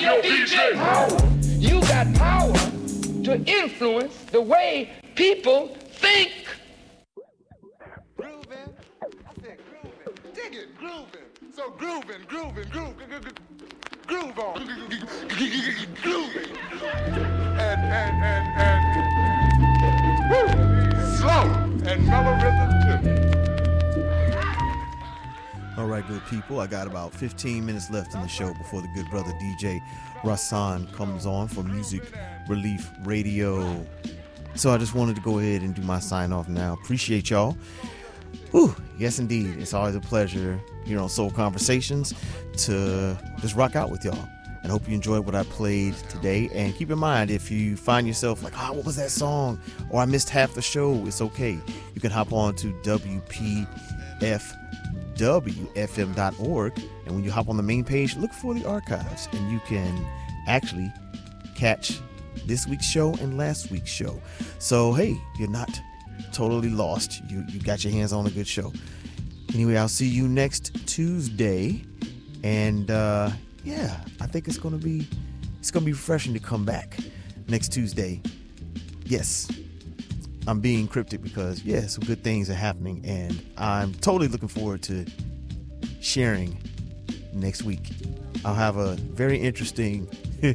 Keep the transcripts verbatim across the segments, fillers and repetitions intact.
your D J power. You got power to influence the way people think. Grooving. I said grooving. Dig it, grooving. So grooving, grooving, grooving, groove on. Grooving. And, and, and, and, woo, slow and mellow rhythm too. All right, good people. I got about fifteen minutes left in the show before the good brother D J Rahsaan comes on for Music Relief Radio. So I just wanted to go ahead and do my sign off now. Appreciate y'all. Whew, yes, indeed. It's always a pleasure here on Soul Conversations to just rock out with y'all. And hope you enjoyed what I played today. And keep in mind, if you find yourself like, ah, oh, what was that song? Or I missed half the show, it's okay. You can hop on to W P F W F M dot org, and when you hop on the main page, look for the archives, and you can actually catch this week's show and last week's show. So hey, you're not totally lost. You you got your hands on a good show. Anyway, I'll see you next Tuesday, and uh, yeah, I think it's gonna be it's gonna be refreshing to come back next Tuesday. Yes. I'm being cryptic because, yeah, some good things are happening, and I'm totally looking forward to sharing next week. I'll have a very interesting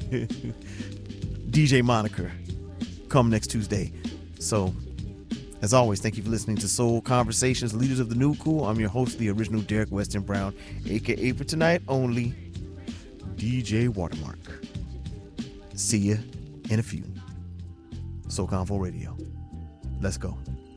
D J moniker come next Tuesday. So, as always, thank you for listening to Soul Conversations, Leaders of the New Cool. I'm your host, the original Derek Weston Brown, a k a for tonight only, D J Watermark. See ya in a few. Soul Convo Radio. Let's go.